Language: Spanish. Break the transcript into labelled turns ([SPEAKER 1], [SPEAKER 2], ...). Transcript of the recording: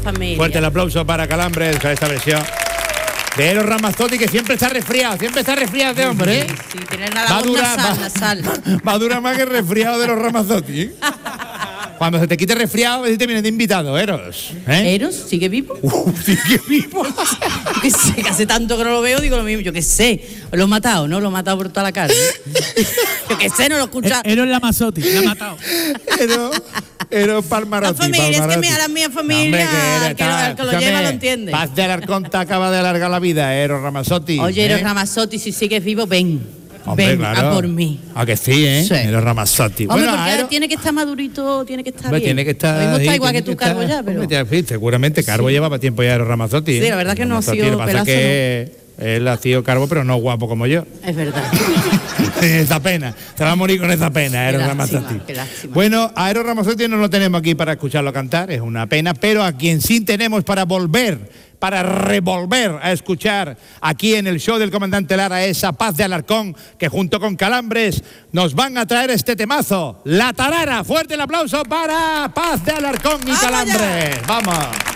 [SPEAKER 1] familia.
[SPEAKER 2] Fuerte el aplauso para Calambres con esta versión de Eros Ramazzotti, que siempre está resfriado este hombre, ¿eh?
[SPEAKER 1] Sí, tiene la voz nasal.
[SPEAKER 2] Va a durar más que el resfriado de los Ramazzotti, ¿eh? Cuando se te quite resfriado, a ver si te vienes de invitado, Eros.
[SPEAKER 1] ¿Eros? ¿Sigue vivo?
[SPEAKER 2] Sigue vivo.
[SPEAKER 1] Yo qué sé, que hace tanto que no lo veo, digo lo mismo. Yo qué sé. Lo he matado, ¿no? Lo he matado por toda la cara. Yo qué sé, no lo escucha.
[SPEAKER 3] Eros Ramazzotti, lo ha matado.
[SPEAKER 2] Eros Palmarotti.
[SPEAKER 1] La familia, es que mira, la mía familia, el que lo lleva lo entiende.
[SPEAKER 2] Paz de Alarcón te acaba de alargar la vida, Eros Ramazzotti.
[SPEAKER 1] Oye, Eros Ramazzotti, si sigues vivo, ven.
[SPEAKER 2] Hombre,
[SPEAKER 1] ven
[SPEAKER 2] claro.
[SPEAKER 1] a por mí.
[SPEAKER 2] ¿A que sí, eh?
[SPEAKER 1] Sí.
[SPEAKER 2] Eros Ramazzotti.
[SPEAKER 1] Hombre,
[SPEAKER 2] Bueno,
[SPEAKER 1] porque ahora tiene que estar madurito, tiene que estar
[SPEAKER 2] hombre,
[SPEAKER 1] bien.
[SPEAKER 2] tiene que estar.
[SPEAKER 1] Lo mismo está igual que
[SPEAKER 2] tiene
[SPEAKER 1] tu Carbo ya, pero.
[SPEAKER 2] Hombre, sí, seguramente Carbo llevaba tiempo ya Eros Ramazzotti.
[SPEAKER 1] Sí, la verdad que no ha
[SPEAKER 2] Ramazzotti,
[SPEAKER 1] sido
[SPEAKER 2] lo que pasa
[SPEAKER 1] pelazo,
[SPEAKER 2] que él ha sido Carbo, pero no guapo como yo.
[SPEAKER 1] Es verdad.
[SPEAKER 2] Esa pena. Se va a morir con esa pena, Eros Ramazzotti.
[SPEAKER 1] Qué lástima.
[SPEAKER 2] Bueno, a Eros Ramazzotti no lo tenemos aquí para escucharlo cantar, es una pena, pero a quien sí tenemos para revolver a escuchar aquí en el show del Comandante Lara es a Paz de Alarcón, que junto con Calambres nos van a traer este temazo, La Tarara. Fuerte el aplauso para Paz de Alarcón y Calambres. Vamos.